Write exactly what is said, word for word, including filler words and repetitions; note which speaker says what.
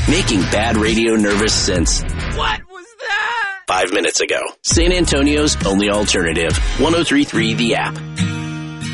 Speaker 1: Making bad radio nervous since
Speaker 2: What was that?
Speaker 1: five minutes ago. San Antonio's only alternative. one oh three point three The App.